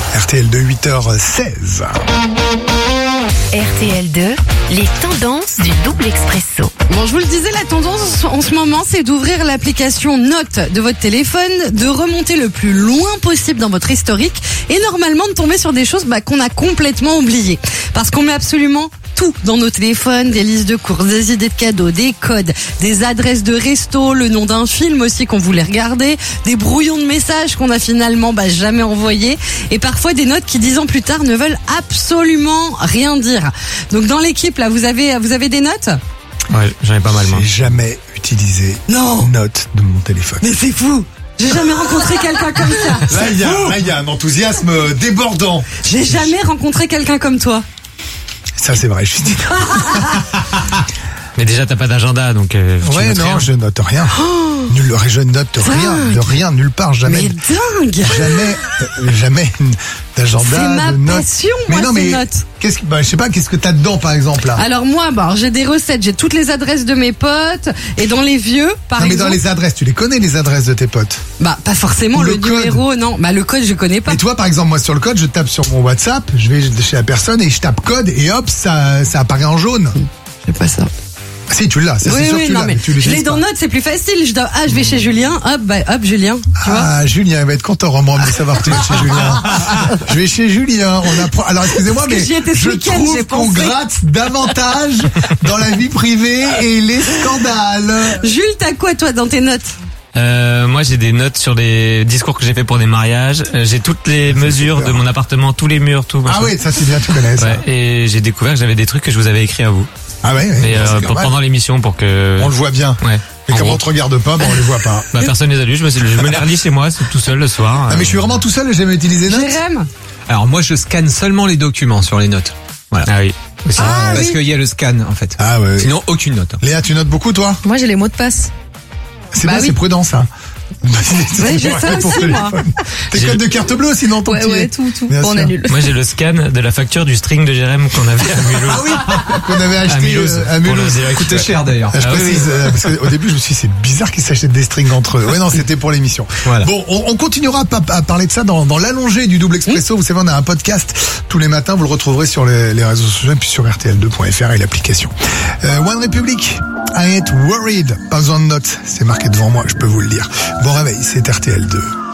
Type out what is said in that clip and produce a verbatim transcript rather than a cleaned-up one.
R T L deux, huit heures seize. R T L deux, les tendances du double expresso. Bon, je vous le disais, la tendance en ce moment, c'est d'ouvrir l'application Notes de votre téléphone, de remonter le plus loin possible dans votre historique et normalement de tomber sur des choses bah, qu'on a complètement oubliées. Parce qu'on met absolument tout dans nos téléphones, des listes de courses, des idées de cadeaux, des codes, des adresses de resto, le nom d'un film aussi qu'on voulait regarder, des brouillons de messages qu'on a finalement bah, jamais envoyés et parfois des notes qui dix ans plus tard ne veulent absolument rien dire. Donc dans l'équipe là, vous avez vous avez des notes ? Ouais, j'en ai pas mal moi. J'ai jamais utilisé Non. note de mon téléphone. Mais c'est fou. J'ai jamais rencontré quelqu'un comme ça. Là, il y a, là, il y a un enthousiasme débordant. J'ai jamais rencontré quelqu'un comme toi. Ça, c'est vrai, je suis dit. Mais déjà, t'as pas d'agenda, donc euh, tu Ouais, notes non, rien. je note rien. Oh, Nul, je note rien, dingue. de rien, nulle part, jamais. mais dingue. Jamais, euh, jamais d'agenda, C'est ma de notes. passion, mais moi, non, ces mais notes. qu'est-ce que, bah, je sais pas, qu'est-ce que t'as dedans, par exemple, là? Alors moi, bah, j'ai des recettes, j'ai toutes les adresses de mes potes et dans les vieux, par Non, mais exemple. dans les adresses, tu les connais, les adresses de tes potes. Bah, pas forcément Le le, code. numéro, non. Bah, le code, je connais pas. Et toi, par exemple, moi, sur le code, je tape sur mon WhatsApp, je vais chez la personne et je tape code et hop, ça, ça apparaît en jaune. Je sais pas ça. Ah, si, tu l'as, ça, c'est Oui, sûr que oui, tu non, l'as, mais tu je l'utilises l'ai dans pas. notes, c'est plus facile. Je dois, ah, je vais chez Julien, hop, bah, hop, Julien. Tu vois? Ah, Julien, il va être content, Romain, de savoir que tu es chez Julien. Je vais chez Julien. On apprend. Alors, excusez-moi, Parce que mais j'y étais ce je week-end, trouve j'ai qu'on pensé. gratte davantage dans la vie privée et les scandales. Jules, t'as quoi, toi, dans tes notes? Euh, moi, j'ai des notes sur les discours que j'ai fait pour des mariages. Euh, j'ai toutes les mesures super. de mon appartement, tous les murs, tout. Ah machin. oui, ça c'est bien, tu connais ça. Ouais, et j'ai découvert que j'avais des trucs que je vous avais écrits à vous. Ah ouais, ouais, Mais c'est euh, normal. pour- pendant l'émission, pour que. On le voit bien. Ouais. Et En comme gros. on te regarde pas, ben on les voit pas. Bah, personne les a lus. Je me, suis- je me les relis chez moi, c'est tout seul le soir. Ah mais je suis vraiment tout seul, j'ai jamais utilisé notes. Jérém? Alors moi je scanne seulement les documents sur les notes. Voilà. Ah oui. Aussi. Ah, Parce oui. qu'il y a le scan en fait. Ah ouais. Sinon aucune note. Léa, tu notes beaucoup toi? Moi, j'ai les mots de passe. C'est Bah bien, oui. c'est prudent ça. C'est- Ouais, c'est j'ai pour- ça pour aussi, téléphone. moi. Tes J'ai- codes de carte bleue sinon ton Ouais, petit. ouais, tout, tout. Bien Bon, on sûr. annule. Moi, j'ai le scan de la facture du string de Jérém qu'on avait à Mulhouse. Ah oui, qu'on avait À acheté Mulhouse. euh, à Pour le Mulhouse. direct. Coûte cher d'ailleurs. Ah, je Ah oui, précise, euh, parce qu'au début je me suis dit c'est bizarre qu'ils s'achètent des strings entre eux. Ouais non, c'était pour l'émission. Voilà. Bon, on, on continuera à, pa- à parler de ça dans, dans l'allongé du double expresso. Vous savez, on a un podcast tous les matins, vous le retrouverez sur les, les réseaux sociaux et puis sur R T L deux point F R et l'application. Euh, One Republic, I ain't worried. Pas besoin de notes, c'est marqué devant moi, je peux vous le dire. Bon réveil, c'est R T L deux.